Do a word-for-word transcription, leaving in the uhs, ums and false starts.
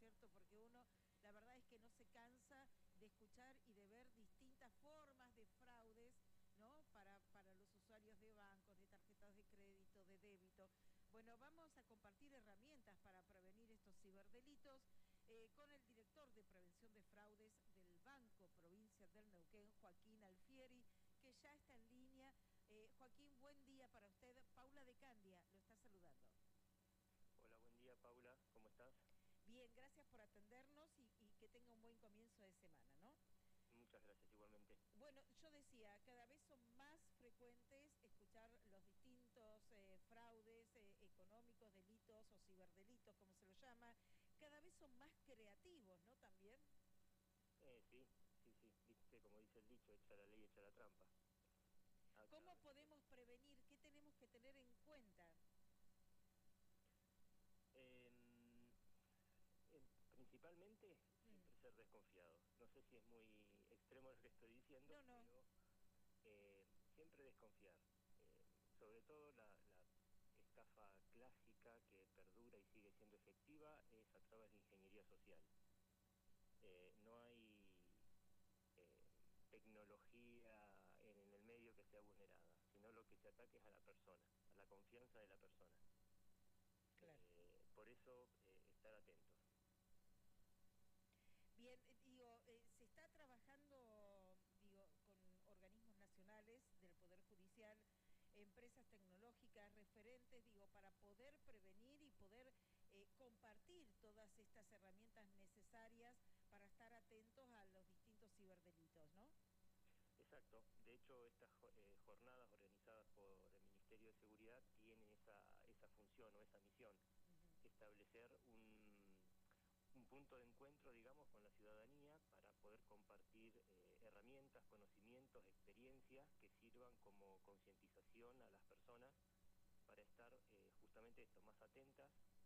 cierto? Porque uno, la verdad es que no se cansa de escuchar y de ver distintas formas de fraudes, ¿no? Para, para los usuarios de bancos, de tarjetas de crédito, de débito. Bueno, vamos a compartir herramientas para prevenir estos ciberdelitos eh, con el director de Prevención de Fraudes del Banco Provincia del Neuquén, Joaquín Alfieri, que ya está en línea. Eh, Joaquín, buen día para usted. Paula de Candia lo está saludando. Hola, buen día, Paula, ¿cómo estás? Bien, gracias por atendernos y, y que tenga un buen comienzo de semana, ¿no? Muchas gracias, igualmente. Bueno, yo decía, cada vez son más frecuentes escuchar los distintos eh, fraudes eh, económicos, delitos o ciberdelitos, como se lo llama. Cada vez son más creativos, ¿no? También. Eh, sí, sí, sí, viste, como dice el dicho, echa la ley, echa la trampa. Acá, ¿Cómo podemos prevenir? ¿Qué tenemos que tener en cuenta? em, em, principalmente, Mm. siempre ser desconfiado. No sé si es muy extremo lo que estoy diciendo, No, no. pero eh, siempre desconfiar. Eh, sobre todo la, la estafa clásica que perdura y sigue siendo efectiva es a través de ingeniería social. Eh, no hay eh, tecnología en, en el medio que sea vulnerada, sino lo que se ataque es a la persona, a la confianza de la persona. Claro. Eh, por eso, eh, estar atentos. Bien, eh, digo, eh, se está trabajando, digo, con organismos nacionales del Poder Judicial, empresas tecnológicas, referentes, digo, para poder prevenir y poder eh, compartir todas estas herramientas necesarias para estar atentos a los distintos ciberdelitos, ¿no? Exacto. De hecho, estas jo- eh, jornadas organizadas por el Ministerio de Seguridad tienen esa, esa función o esa misión, Ujú. establecer un, un punto de encuentro, digamos, con la ciudadanía para poder compartir eh, herramientas, conocimientos, experiencias que sirvan como concientización a las personas para estar eh, justamente esto, más atentas